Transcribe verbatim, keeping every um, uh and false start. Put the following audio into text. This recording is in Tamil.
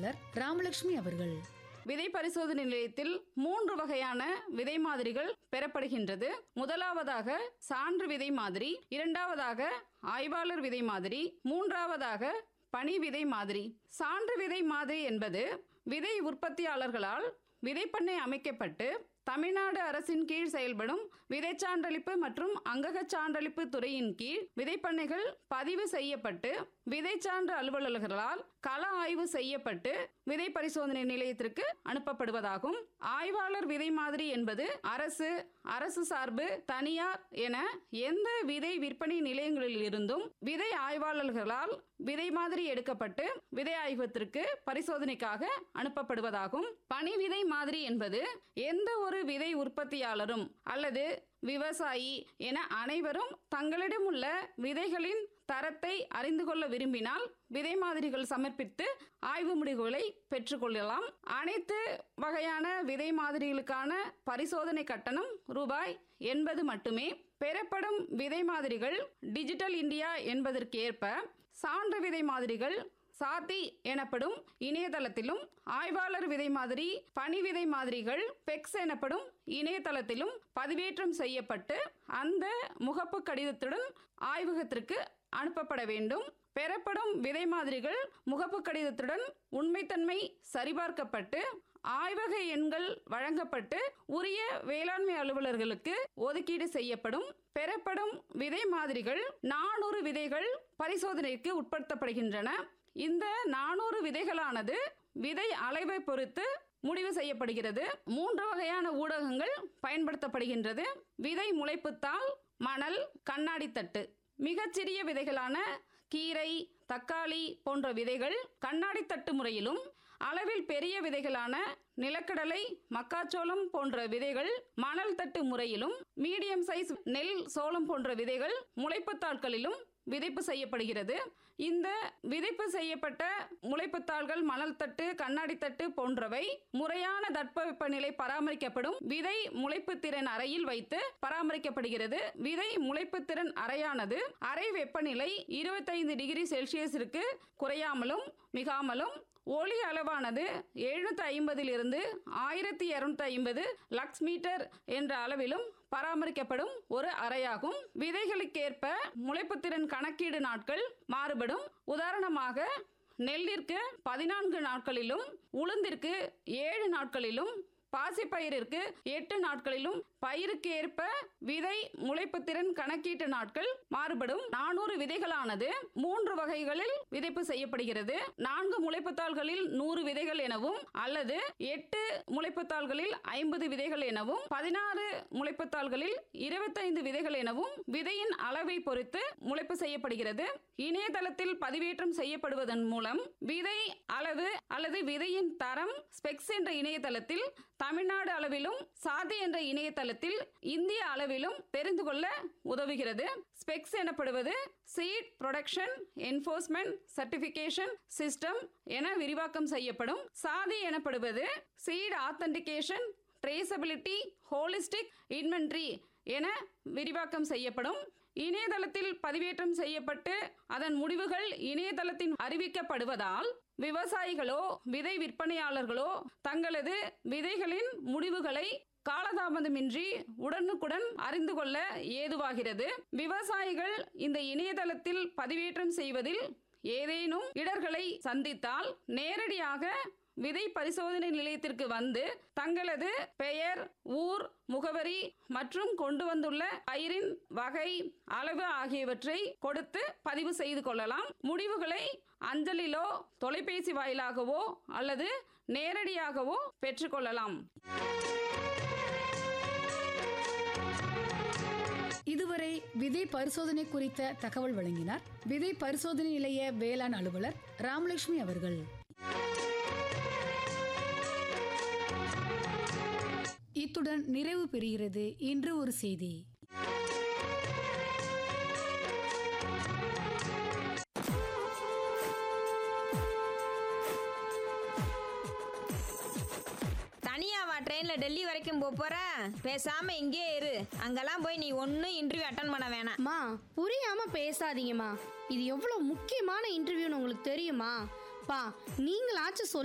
அலுவலர் ராமலட்சுமி அவர்கள். விதை பரிசோதனை நிலையத்தில் மூன்று வகையான விதை மாதிரிகள் பெறப்படுகின்றது. முதலாவதாக சான்று விதை மாதிரி, இரண்டாவதாக ஆய்வாளர் விதை மாதிரி, மூன்றாவதாக பனி விதை மாதிரி. சான்று விதை மாதிரி என்பது விதை உற்பத்தியாளர்களால் விதைப்பண்ணை அமைக்கப்பட்டு தமிழ்நாடு அரசின் கீழ் செயல்படும் விதை சான்றளிப்பு மற்றும் அங்கக சான்றளிப்பு துறையின் கீழ் விதைப்பண்ணைகள் பதிவு செய்யப்பட்டு விதை சான்று அலுவலர்களால் கள ஆய்வு செய்யப்பட்டு விதை பரிசோதனை நிலையத்திற்கு அனுப்பப்படுவதாகும். ஆய்வாளர் விதை மாதிரி என்பது அரசு, அரசு சார்பு, தனியார் என எந்த விதை விற்பனை நிலையங்களில் இருந்தும் விதை ஆய்வாளர்களால் விதை மாதிரி எடுக்கப்பட்டு விதை ஆய்வகத்திற்கு பரிசோதனைக்காக அனுப்பப்படுவதாகும். பனி விதை மாதிரி என்பது எந்த ஒரு விதை உற்பத்தியாளரும் அல்லது விவசாயி என அனைவரும் தங்களிடம் உள்ள விதைகளின் தரத்தை அறிந்து கொள்ள விரும்பினால் விதை மாதிரிகள் சமர்ப்பித்து ஆய்வு முடிவுகளை பெற்றுக்கொள்ளலாம். அனைத்து வகையான விதை மாதிரிகளுக்கான பரிசோதனை கட்டணம் ரூபாய் எண்பது மட்டுமே. பெறப்படும் விதை மாதிரிகள் டிஜிட்டல் இந்தியா என்பதற்கு ஏற்ப சான்று விதை மாதிரிகள் சாத்தி எனப்படும் இணையதளத்திலும், ஆய்வாளர் விதை மாதிரி, பனி விதை மாதிரிகள் பெக்ஸ் எனப்படும் இணையதளத்திலும் பதிவேற்றம் செய்யப்பட்டு அந்த முகப்பு கடிதத்துடன் ஆய்வகத்திற்கு அனுப்பப்பட வேண்டும். பெறப்படும் விதை மாதிரிகள் முகப்பு கடிதத்துடன் உண்மைத்தன்மை சரிபார்க்கப்பட்டு ஆய்வக எண்கள் வழங்கப்பட்டு உரிய வேளாண்மை அலுவலர்களுக்கு ஒதுக்கீடு செய்யப்படும். பெறப்படும் விதை மாதிரிகள் நானூறு விதைகள் பரிசோதனைக்கு உட்படுத்தப்படுகின்றன. இந்த நானூறு விதைகளானது விதை அளவை பொறுத்து முடிவு செய்யப்படுகிறது. மூன்று வகையான ஊடகங்கள் பயன்படுத்தப்படுகின்றது. விதை முளைப்புத்தாள், மணல், கண்ணாடி தட்டு. மிகச்சிறிய விதைகளான கீரை, தக்காளி போன்ற விதைகள் கண்ணாடி தட்டு முறையிலும், அளவில் பெரிய விதைகளான நிலக்கடலை, மக்காச்சோளம் போன்ற விதைகள் மணல் தட்டு முறையிலும், மீடியம் சைஸ் நெல், சோளம் போன்ற விதைகள் முளைப்புத்தாள்களிலும் விதைப்பு செய்யப்படுகிறது. இந்த விதைப்பு செய்யப்பட்ட முளைப்புத்தாள்கள் மணல் தட்டு, கண்ணாடி தட்டு போன்றவை முறையான தட்பவெப்பநிலை பராமரிக்கப்படும் விதை முளைப்பு திறன் அறையில் வைத்து பராமரிக்கப்படுகிறது. விதை முளைப்பு திறன் அறையானது அறை வெப்பநிலை இருபத்தைந்து டிகிரி செல்சியஸிற்கு குறையாமலும் மிகாமலும், ஒளி அளவானது எழுநூத்தி ஐம்பதில் இருந்து ஆயிரத்தி இருநூத்தி ஐம்பது லக்ஸ் மீட்டர் என்ற அளவிலும் பராமரிக்கப்படும் ஒரு அறையாகும். விதைகளுக்கேற்ப முளைப்புத்திறன் கணக்கீடு நாட்கள் மாறுபடும். உதாரணமாக நெல்லிற்கு பதினான்கு நாட்களிலும், உளுந்திற்கு ஏழு நாட்களிலும், பாசிப்பயிருக்கு எட்டு நாட்களிலும் பயிருக்கு ஏற்ப விதை முளைப்புத்திறன் கணக்கீட்டு நாட்கள் மாறுபடும். நானூறு விதைகளானது மூன்று வகைகளில் விதைப்பு செய்யப்படுகிறது. நான்கு முளைப்புத்தாள்களில் நூறு விதைகள் எனவும், அல்லது எட்டு முளைப்புத்தாள்களில் ஐம்பது விதைகள் எனவும், பதினாறு முளைப்புத்தாள்களில் இருபத்தைந்து விதைகள் எனவும் விதையின் அளவை பொறுத்து முளைப்பு செய்யப்படுகிறது. இணையதளத்தில் பதிவேற்றம் செய்யப்படுவதன் மூலம் விதை அளவு அல்லது விதையின் தரம் ஸ்பெக்ஸ் என்ற இணையதளத்தில் தமிழ்நாடு அளவிலும், சாதி என்ற இணையதளத்தில் இந்திய அளவிலும் தெரிந்து கொள்ள உதவுகிறது. ஸ்பெக்ஸ் எனப்படுவது seat production enforcement certification system என விரிவாக்கம் செய்யப்படும். சாதி எனப்படுவது seat authentication traceability holistic inventory என விரிவாக்கம் செய்யப்படும். இணையதளத்தில் பதிவேற்றம் செய்யப்பட்டு அதன் முடிவுகள் இணையதளத்தின் அறிவிக்கப்படுவதால் விவசாயிகளோ விதை விற்பனையாளர்களோ தங்களது விதைகளின் முடிவுகளை காலதாமதமின்றி உடனுக்குடன் அறிந்து கொள்ள ஏதுவாகிறது. விவசாயிகள் இந்த இணையதளத்தில் பதிவேற்றம் செய்வதில் ஏதேனும் இடர்களை சந்தித்தால் நேரடியாக விதை பரிசோதனை நிலையத்திற்கு வந்து தங்களது பெயர், ஊர், முகவரி மற்றும் கொண்டு வந்துள்ள பயிரின் வகை, அளவு ஆகியவற்றை கொடுத்து பதிவு செய்து கொள்ளலாம். முடிவுகளை அஞ்சலிலோ, தொலைபேசி வாயிலாகவோ அல்லது நேரடியாகவோ பெற்றுக்கொள்ளலாம். இதுவரை விதை பரிசோதனை குறித்த தகவல் வழங்கினார் விதை பரிசோதனை நிலைய வேளாண் அலுவலர் ராமலட்சுமி அவர்கள். இத்துடன் நிறைவு பெறுகிறது இன்று ஒரு செய்தி. தனியாவா ட்ரெயின்ல டெல்லி வரைக்கும் போற? பேசாம இங்கே இரு. அங்கெல்லாம் போய் நீ ஒன்னும் இன்டர்வியூ அட்டன் பண்ண வேணாம். மா, புரியாம பேசாதீங்கம்மா. இது எவ்வளவு முக்கியமான இன்டர்வியூன்னு உங்களுக்கு தெரியுமா? பா, நீங்களாச்சும்